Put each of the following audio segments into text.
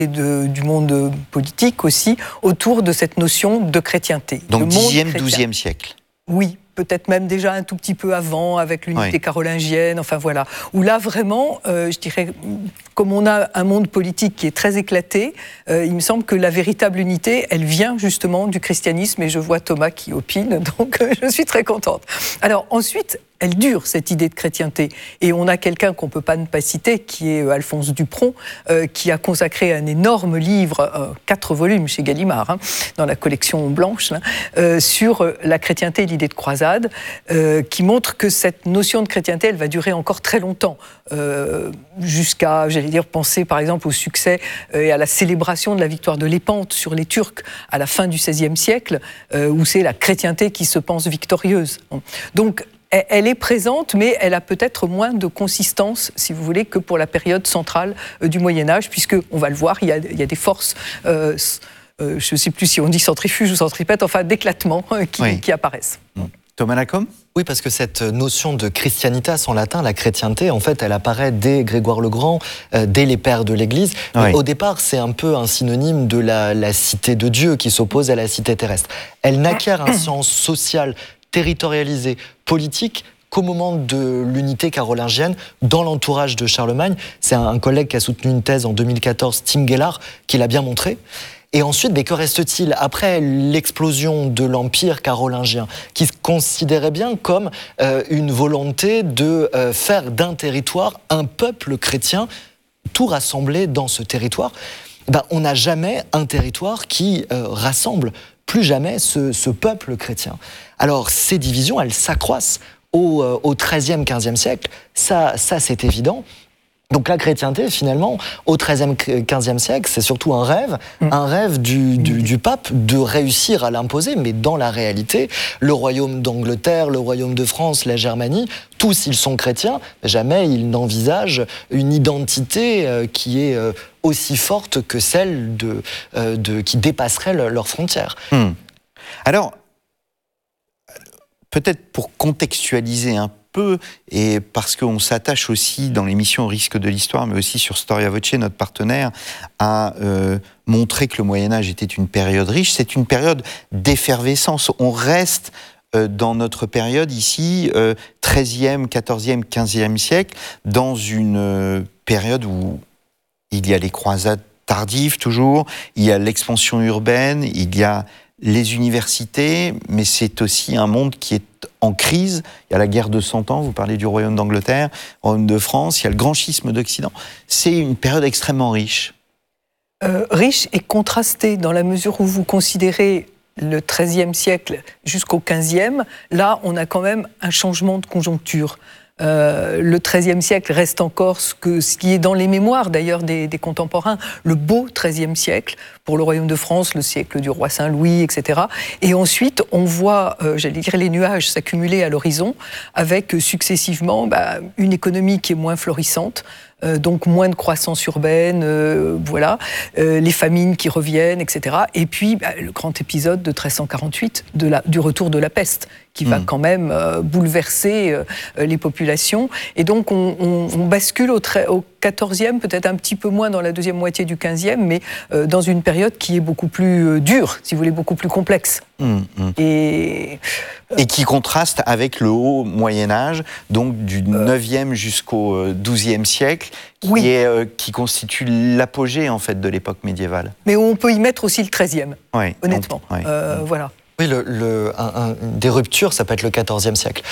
et du monde politique aussi, autour de cette notion de chrétienté. Donc 10e, 12e siècle. Oui, peut-être même déjà un tout petit peu avant, avec l'unité carolingienne, enfin voilà. Où là, vraiment, je dirais, comme on a un monde politique qui est très éclaté, il me semble que la véritable unité, elle vient justement du christianisme, et je vois Thomas qui opine, donc je suis très contente. Alors ensuite, elle dure, cette idée de chrétienté. Et on a quelqu'un qu'on ne peut pas ne pas citer, qui est Alphonse Dupron, qui a consacré un énorme livre, 4 volumes chez Gallimard, dans la collection blanche, là, sur la chrétienté et l'idée de croisade, qui montre que cette notion de chrétienté, elle va durer encore très longtemps, jusqu'à, j'allais dire, penser par exemple au succès et à la célébration de la victoire de Lépante sur les Turcs à la fin du XVIe siècle, où c'est la chrétienté qui se pense victorieuse. Donc, elle est présente, mais elle a peut-être moins de consistance, si vous voulez, que pour la période centrale du Moyen-Âge, puisque, on va le voir, il y a des forces, je ne sais plus si on dit centrifuge ou centripète, enfin d'éclatement qui apparaissent. Thomas Lacombe ? Oui, parce que cette notion de Christianitas en latin, la chrétienté, en fait, elle apparaît dès Grégoire le Grand, dès les pères de l'Église. Au départ, c'est un peu un synonyme de la cité de Dieu qui s'oppose à la cité terrestre. Elle n'acquiert un sens social territorialisé, politique, qu'au moment de l'unité carolingienne, dans l'entourage de Charlemagne. C'est un collègue qui a soutenu une thèse en 2014, Tim Gellard, qui l'a bien montré. Et ensuite, que reste-t-il après l'explosion de l'Empire carolingien, qui se considérait bien comme une volonté de faire d'un territoire un peuple chrétien, tout rassemblé dans ce territoire? On n'a jamais un territoire qui rassemble plus jamais ce peuple chrétien. Alors, ces divisions, elles s'accroissent au XIIIe, XVe siècle, ça c'est évident. Donc la chrétienté, finalement, au XIIIe, XVe siècle, c'est surtout un rêve du pape de réussir à l'imposer, mais dans la réalité, le royaume d'Angleterre, le royaume de France, la Germanie, tous ils sont chrétiens, jamais ils n'envisagent une identité qui est aussi forte que celle qui dépasserait leurs frontières. Alors, peut-être pour contextualiser un peu, et parce qu'on s'attache aussi dans l'émission Au risque de l'histoire, mais aussi sur Storia Voce, notre partenaire, à montrer que le Moyen-Âge était une période riche, c'est une période d'effervescence. On reste dans notre période ici, 13e, 14e, 15e siècle, dans une période où il y a les croisades tardives toujours, il y a l'expansion urbaine, il y a les universités, mais c'est aussi un monde qui est en crise. Il y a la guerre de 100 ans, vous parlez du royaume d'Angleterre, royaume de France, il y a le grand schisme d'Occident. C'est une période extrêmement riche. Riche et contrastée, dans la mesure où vous considérez le XIIIe siècle jusqu'au XVe, là on a quand même un changement de conjoncture. Le XIIIe siècle reste encore ce qui est dans les mémoires d'ailleurs des contemporains, le beau XIIIe siècle, pour le royaume de France, le siècle du roi Saint-Louis, etc. Et ensuite, on voit, j'allais dire, les nuages s'accumuler à l'horizon, avec successivement une économie qui est moins florissante, donc moins de croissance urbaine, voilà, les famines qui reviennent, etc. Et puis le grand épisode de 1348, du retour de la peste, qui va quand même bouleverser les populations. Et donc on bascule au XIVe, peut-être un petit peu moins dans la deuxième moitié du XVe, mais dans une période qui est beaucoup plus dure, si vous voulez, beaucoup plus complexe. Et qui contraste avec le haut Moyen-Âge, donc du 9e jusqu'au 12e siècle, qui constitue l'apogée en fait de l'époque médiévale. Mais on peut y mettre aussi le 13e, honnêtement. Voilà. Oui, des ruptures, ça peut être le XIVe siècle.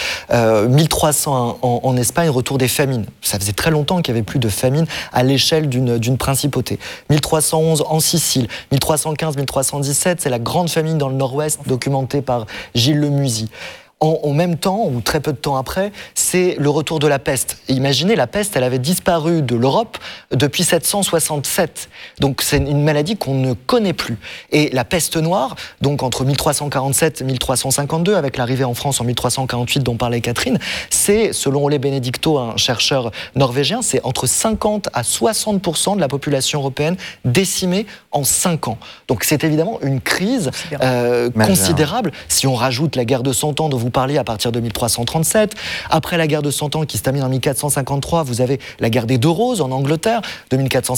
1300 en Espagne, retour des famines. Ça faisait très longtemps qu'il n'y avait plus de famine à l'échelle d'une principauté. 1311 en Sicile. 1315-1317, c'est la grande famine dans le nord-ouest, documentée par Gilles Le Musy. En même temps, ou très peu de temps après, c'est le retour de la peste. Et imaginez, la peste, elle avait disparu de l'Europe depuis 767. Donc c'est une maladie qu'on ne connaît plus. Et la peste noire, donc entre 1347 et 1352, avec l'arrivée en France en 1348 dont parlait Catherine, c'est, selon Ole Benedicto, un chercheur norvégien, c'est entre 50 à 60% de la population européenne décimée en 5 ans. Donc c'est évidemment une crise considérable. Si on rajoute la guerre de 100 ans dont vous parliez à partir de 1337, après la guerre de 100 ans qui se termine en 1453, vous avez la guerre des Deux Roses en Angleterre, de 1450